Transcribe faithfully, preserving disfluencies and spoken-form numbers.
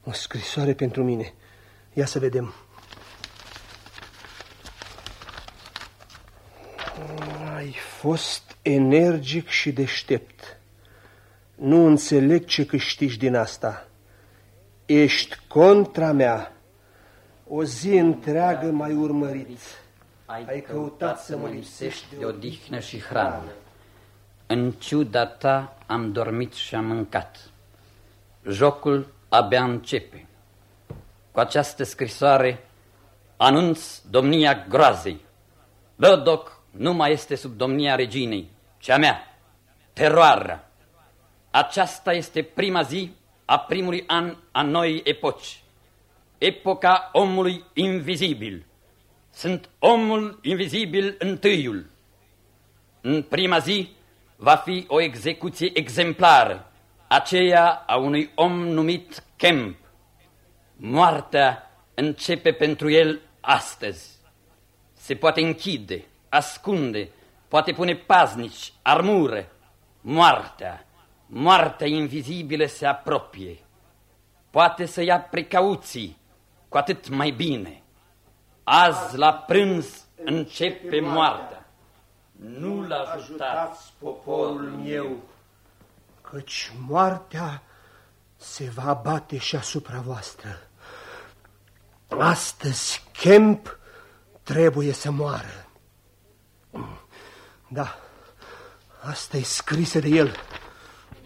O scrisoare pentru mine. Ia să vedem. Ai fost energic și deștept. Nu înțeleg ce câștigi din asta. Ești contra mea. O zi întreagă m-ai urmărit. Ai, Ai căutat să mă lipsești de odihnă și hrană. În ciuda ta am dormit și am mâncat. Jocul abia începe. Cu această scrisoare anunț domnia groazei. Lădoc nu mai este sub domnia reginei, ci a mea, teroarea. Aceasta este prima zi a primului an a noii epoci, epoca omului invizibil. Sunt omul invizibil întâiul. În prima zi va fi o execuție exemplară, aceea a unui om numit Kemp. Moartea începe pentru el astăzi. Se poate închide, ascunde, poate pune paznici, armură. Moartea, moartea invizibilă se apropie. Poate să ia precauții, cu atât mai bine. Azi la prânz începe moartea. Nu-l ajutați, poporul meu, căci moartea se va abate și asupra voastră. Astăzi Kemp trebuie să moară. Da, asta e scrisă de el.